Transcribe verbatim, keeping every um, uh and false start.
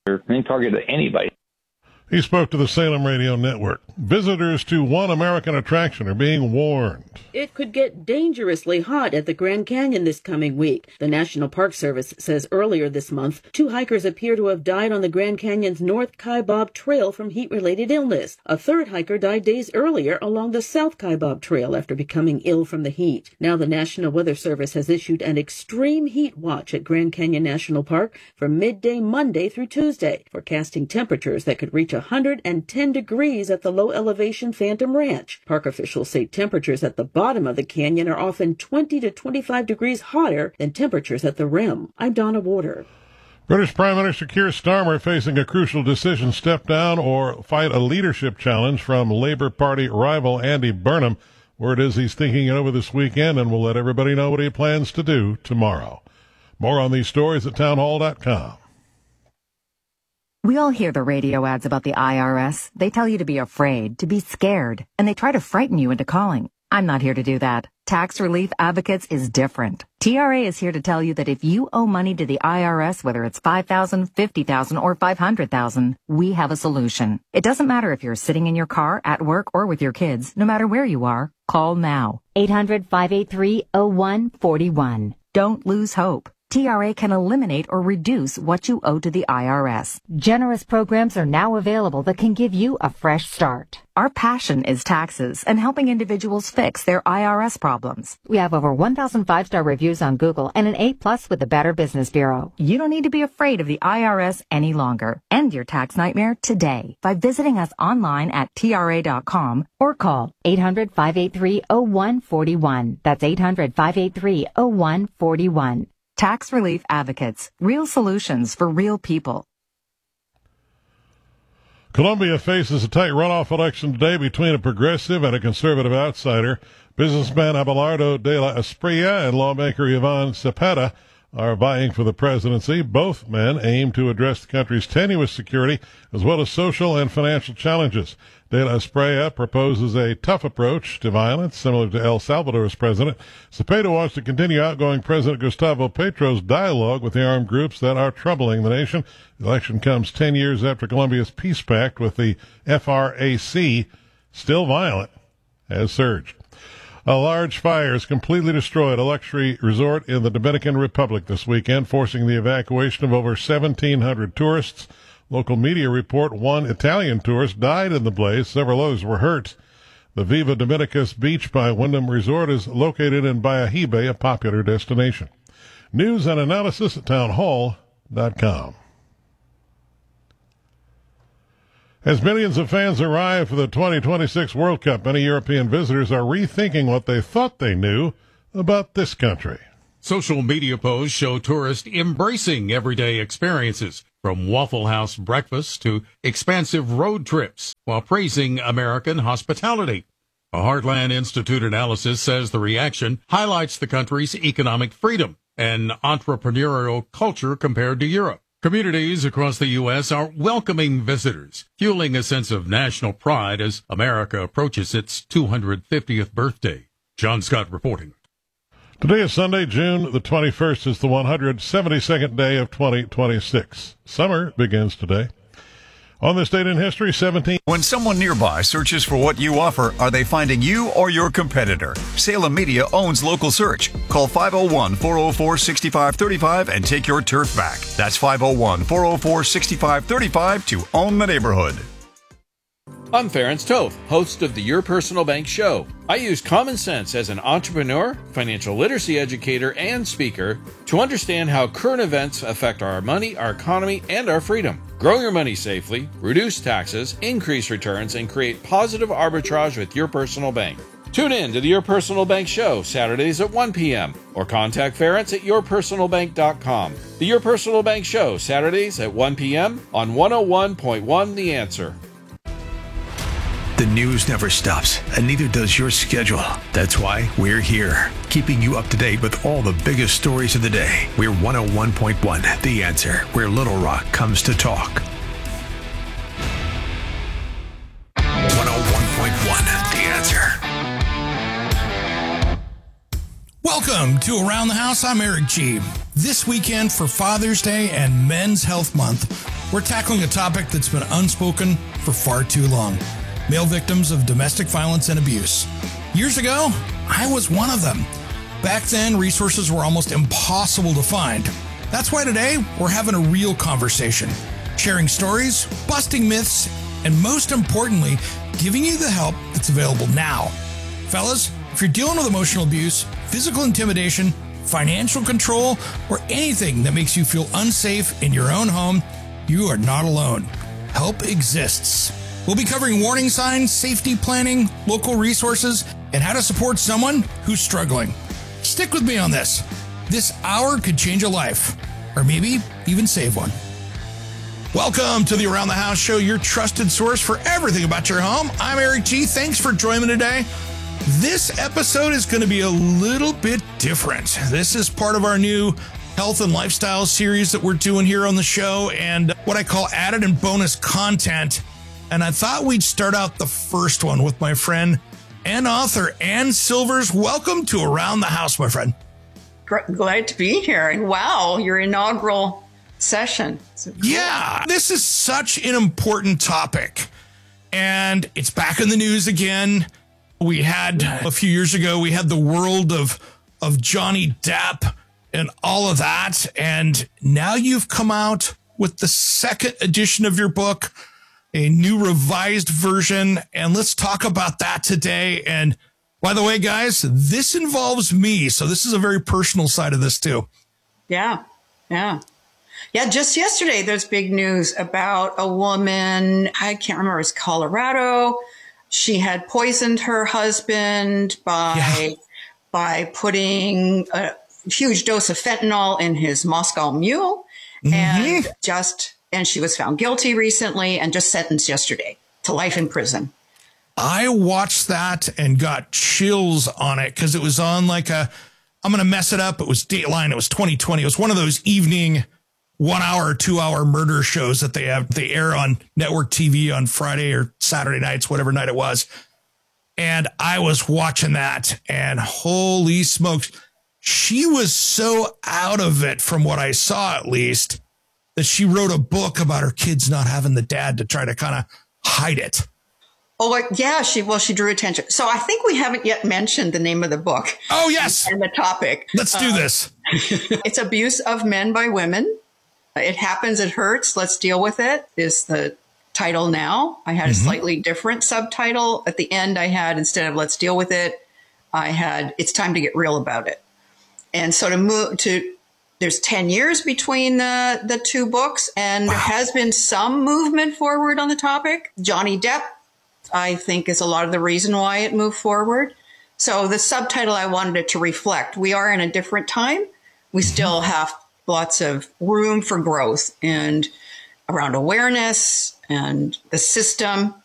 main target of anybody. He spoke to the Salem Radio Network. Visitors to One American Attraction are being warned. It could get dangerously hot at the Grand Canyon this coming week. The National Park Service says earlier this month, two hikers appear to have died on the Grand Canyon's North Kaibab Trail from heat-related illness. A third hiker died days earlier along the South Kaibab Trail after becoming ill from the heat. Now the National Weather Service has issued an extreme heat watch at Grand Canyon National Park from midday Monday through Tuesday, forecasting temperatures that could reach one hundred ten degrees at the low-elevation Phantom Ranch. Park officials say temperatures at the bottom of the canyon are often twenty to twenty-five degrees hotter than temperatures at the rim. I'm Donna Warder. British Prime Minister Keir Starmer facing a crucial decision: step down or fight a leadership challenge from Labour Party rival Andy Burnham. Word is he's thinking it over this weekend, and we'll let everybody know what he plans to do tomorrow. More on these stories at townhall dot com. We all hear the radio ads about the I R S. They tell you to be afraid, to be scared, and they try to frighten you into calling. I'm not here to do that. Tax Relief Advocates is different. T R A is here to tell you that if you owe money to the I R S, whether it's five thousand dollars, fifty thousand dollars, or five hundred thousand dollars, we have a solution. It doesn't matter if you're sitting in your car, at work, or with your kids. No matter where you are, call now. eight hundred, five eight three, oh one four one. Don't lose hope. T R A can eliminate or reduce what you owe to the I R S. Generous programs are now available that can give you a fresh start. Our passion is taxes and helping individuals fix their I R S problems. We have over one thousand five-star reviews on Google and an A plus with the Better Business Bureau. You don't need to be afraid of the I R S any longer. End your tax nightmare today by visiting us online at T R A dot com or call eight hundred, five eight three, oh one four one. That's eight hundred, five eight three, oh one four one. Tax Relief Advocates. Real solutions for real people. Columbia faces a tight runoff election today between a progressive and a conservative outsider. Businessman Abelardo de la Espriella and lawmaker Ivan Cepeda are vying for the presidency. Both men aim to address the country's tenuous security as well as social and financial challenges. De la Espriella proposes a tough approach to violence, similar to El Salvador's president. Cepeda wants to continue outgoing President Gustavo Petro's dialogue with the armed groups that are troubling the nation. The election comes ten years after Colombia's peace pact with the F R A C, still violent, has surged. A large fire has completely destroyed a luxury resort in the Dominican Republic this weekend, forcing the evacuation of over seventeen hundred tourists. Local media report one Italian tourist died in the blaze. Several others were hurt. The Viva Dominicus Beach by Wyndham Resort is located in Bayahibe, a popular destination. News and analysis at townhall dot com. As millions of fans arrive for the twenty twenty-six World Cup, many European visitors are rethinking what they thought they knew about this country. Social media posts show tourists embracing everyday experiences, from Waffle House breakfast to expansive road trips, while praising American hospitality. A Heartland Institute analysis says the reaction highlights the country's economic freedom and entrepreneurial culture compared to Europe. Communities across the U S are welcoming visitors, fueling a sense of national pride as America approaches its two hundred fiftieth birthday. John Scott reporting. Today is Sunday, June the twenty-first. Is the one hundred seventy-second day of twenty twenty-six. Summer begins today. On this date in history, seventeen... When someone nearby searches for what you offer, are they finding you or your competitor? Salem Media owns Local Search. Call five oh one, four oh four, six five three five and take your turf back. That's five oh one, four oh four, six five three five to own the neighborhood. I'm Ference Toth, host of the Your Personal Bank Show. I use common sense as an entrepreneur, financial literacy educator, and speaker to understand how current events affect our money, our economy, and our freedom. Grow your money safely, reduce taxes, increase returns, and create positive arbitrage with Your Personal Bank. Tune in to the Your Personal Bank Show Saturdays at one p.m. or contact Ference at your personal bank dot com. The Your Personal Bank Show Saturdays at one p.m. on one oh one point one The Answer. The news never stops, and neither does your schedule. That's why we're here, keeping you up to date with all the biggest stories of the day. We're one oh one point one The Answer, where Little Rock comes to talk. one oh one point one The Answer. Welcome to Around the House. I'm Eric G. This weekend for Father's Day and Men's Health Month, we're tackling a topic that's been unspoken for far too long. Male victims of domestic violence and abuse. Years ago, I was one of them. Back then, resources were almost impossible to find. That's why today, we're having a real conversation, sharing stories, busting myths, and most importantly, giving you the help that's available now. Fellas, if you're dealing with emotional abuse, physical intimidation, financial control, or anything that makes you feel unsafe in your own home, you are not alone. Help exists. We'll be covering warning signs, safety planning, local resources, and how to support someone who's struggling. Stick with me on this. This hour could change a life, or maybe even save one. Welcome to the Around the House Show, your trusted source for everything about your home. I'm Eric G. Thanks for joining me today. This episode is going to be a little bit different. This is part of our new health and lifestyle series that we're doing here on the show, and what I call added and bonus content. And I thought we'd start out the first one with my friend and author Ann Silvers. Welcome to Around the House, my friend. Glad to be here. And wow, your inaugural session. So cool. Yeah, this is such an important topic. And it's back in the news again. We had a few years ago, we had the world of, of Johnny Depp and all of that. And now you've come out with the second edition of your book, a new revised version. And let's talk about that today. And by the way, guys, this involves me. So this is a very personal side of this too. Yeah. Yeah. Yeah. Just yesterday, there's big news about a woman. I can't remember. It's Colorado. She had poisoned her husband by, yeah. by putting a huge dose of fentanyl in his Moscow Mule. Mm-hmm. And just, and she was found guilty recently and just sentenced yesterday to life in prison. I watched that and got chills on it because it was on like a, I'm going to mess it up. It was Dateline. It was twenty twenty. It was one of those evening one hour, two hour murder shows that they have, they air on network T V on Friday or Saturday nights, whatever night it was. And I was watching that and holy smokes, she was so out of it from what I saw, at least, that she wrote a book about her kids not having the dad to try to kind of hide it. Oh, like, yeah, she, well, she drew attention. So I think we haven't yet mentioned the name of the book. Oh, yes. And the topic. Let's do uh, this. It's Abuse of Men by Women. It happens. It hurts. Let's deal with it is the title now. I had mm-hmm. a slightly different subtitle. At the end, I had, instead of let's deal with it, I had, it's time to get real about it. And so to move to, there's ten years between the, the two books, and wow. there has been some movement forward on the topic. Johnny Depp, I think, is a lot of the reason why it moved forward. So the subtitle, I wanted it to reflect. We are in a different time. We still have lots of room for growth and around awareness and the system.